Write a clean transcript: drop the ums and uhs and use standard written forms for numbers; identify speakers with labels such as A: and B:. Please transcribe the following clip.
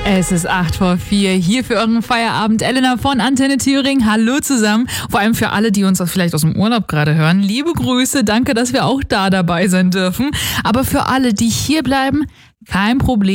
A: Es ist 4:08 hier für euren Feierabend. Elena von Antenne Thüringen, hallo zusammen. Vor allem für alle, die uns vielleicht aus dem Urlaub gerade hören. Liebe Grüße, danke, dass wir auch da dabei sein dürfen. Aber für alle, die hier bleiben, kein Problem.